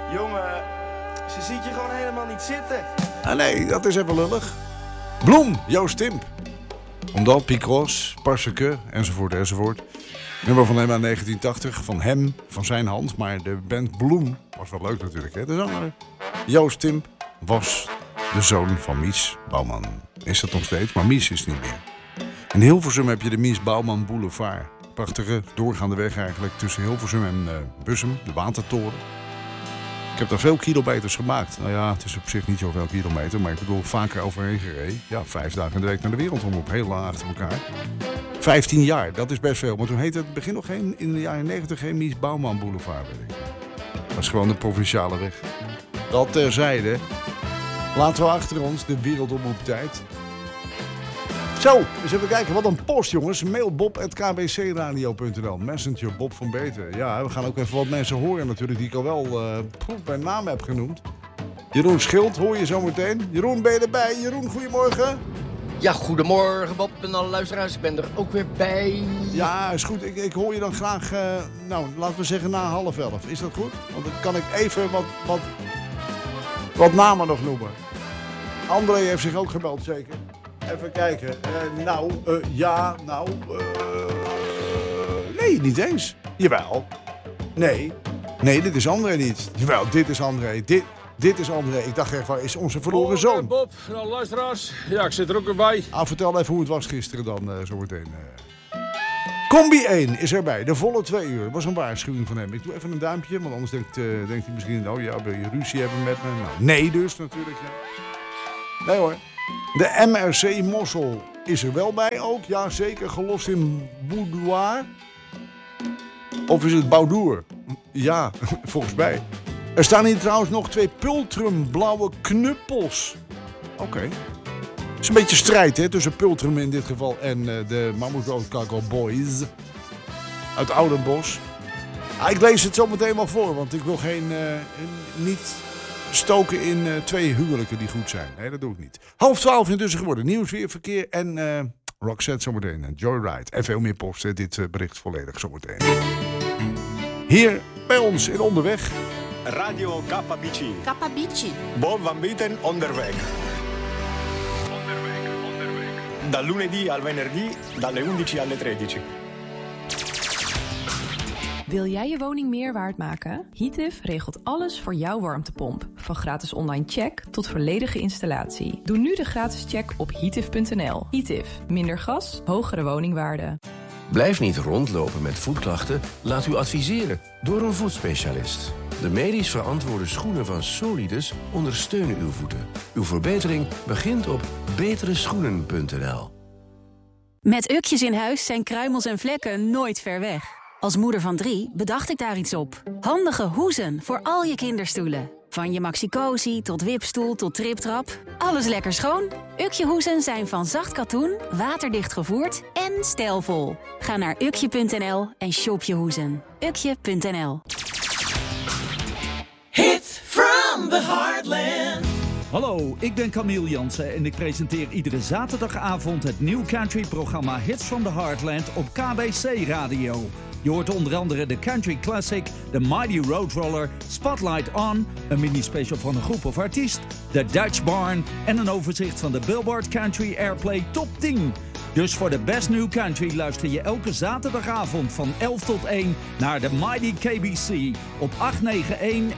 Jongen, ze ziet je gewoon helemaal niet zitten. Ah nee, dat is even lullig. Bloem, Joost Timp. Omdat, Picross, Parseke, enzovoort, enzovoort. Nummer van hem uit 1980, van hem, van zijn hand. Maar de band Bloem was wel leuk natuurlijk, hè. De zanger Joost Timp was de zoon van Mies Bouwman. Is dat nog steeds, maar Mies is niet meer. In Hilversum heb je de Mies Bouwman Boulevard. Prachtige, doorgaande weg eigenlijk tussen Hilversum en Bussum, de watertoren. Ik heb daar veel kilometers gemaakt. Nou ja, het is op zich niet zoveel kilometer, maar ik bedoel vaker overheen gereden. Ja, 5 dagen in de week naar de wereldomroep, heel lang achter elkaar. 15 jaar, dat is best veel. Maar toen heette het begin nog geen, in de jaren 90 geen Mies Bouwman Boulevard, weet ik. Dat is gewoon de provinciale weg. Dat terzijde. Laten we achter ons de wereldomroeptijd. Zo, eens even kijken. Wat een post, jongens. Mail bob@kbcradio.nl. Messenger Bob van Beeten. Ja, we gaan ook even wat mensen horen natuurlijk die ik al wel bij naam heb genoemd. Jeroen Schild, hoor je zo meteen. Jeroen, ben je erbij? Jeroen, goedemorgen. Ja, goedemorgen Bob en alle luisteraars. Ik ben er ook weer bij. Ja, is goed. Ik hoor je dan graag, laten we zeggen na 10:30. Is dat goed? Want dan kan ik even wat namen nog noemen. André heeft zich ook gebeld, zeker. Even kijken. Nee, niet eens. Jawel. Nee, dit is André niet. Jawel, dit is André. Dit is André. Ik dacht echt, waar is onze verloren zoon? Bob, nou luisteraars. Ja, ik zit er ook weer bij. Vertel even hoe het was gisteren dan, zometeen. Combi 1 is erbij. De volle 2 uur. Dat was een waarschuwing van hem. Ik doe even een duimpje, want anders denkt hij misschien... Oh ja, wil je ruzie hebben met me? Nou, nee dus, natuurlijk. Ja. Nee hoor. De MRC Mossel is er wel bij ook. Ja, zeker. Gelost in Boudoir. Of is het Boudour? Ja, volgens mij. Er staan hier trouwens nog 2 Pultrum blauwe knuppels. Oké. Het is een beetje strijd hè, tussen Pultrum in dit geval en de Mammoet Boys uit Oudenbosch. Ik lees het zo meteen wel voor, want ik wil niet stoken in 2 huwelijken die goed zijn. Nee, dat doe ik niet. 11:30 intussen geworden. Nieuws, weer, verkeer en Roxette zometeen. Joyride. En veel meer posten. Dit bericht volledig zometeen. Hier bij ons in Onderweg. Radio KBC. KBC. Bob van Beeten onderweg. Dal lunedì al venerdì, dalle 11 alle 13. Wil jij je woning meer waard maken? Heatif regelt alles voor jouw warmtepomp. Van gratis online check tot volledige installatie. Doe nu de gratis check op heatif.nl. Heatif. Minder gas, hogere woningwaarde. Blijf niet rondlopen met voetklachten. Laat u adviseren door een voetspecialist. De medisch verantwoorde schoenen van Solidus ondersteunen uw voeten. Uw verbetering begint op betereschoenen.nl. Met Ukjes in huis zijn kruimels en vlekken nooit ver weg. Als moeder van 3 bedacht ik daar iets op. Handige hoezen voor al je kinderstoelen. Van je Maxi-Cosi tot wipstoel tot triptrap. Alles lekker schoon. Ukje hoezen zijn van zacht katoen, waterdicht gevoerd en stijlvol. Ga naar ukje.nl en shop je hoezen. Ukje.nl. Hits from the Heartland. Hallo, ik ben Camille Jansen en ik presenteer iedere zaterdagavond het New Country programma Hits from the Heartland op KBC Radio. Je hoort onder andere de Country Classic, de Mighty Roadroller, Spotlight On, een mini-special van een groep of artiest, de Dutch Barn en een overzicht van de Billboard Country Airplay Top 10. Dus voor de Best New Country luister je elke zaterdagavond van 11 tot 1 naar de Mighty KBC op 891